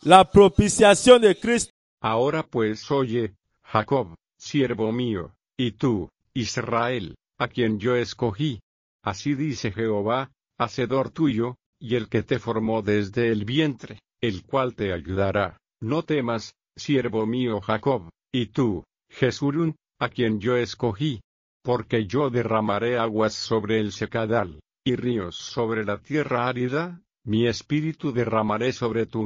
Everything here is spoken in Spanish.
la propiciación de Cristo. Ahora pues oye, Jacob, siervo mío, y tú, Israel, a quien yo escogí. Así dice Jehová, hacedor tuyo, y el que te formó desde el vientre, el cual te ayudará. No temas, siervo mío Jacob, y tú, Jesurún, a quien yo escogí. Porque yo derramaré aguas sobre el secadal, y ríos sobre la tierra árida, mi espíritu derramaré sobre tu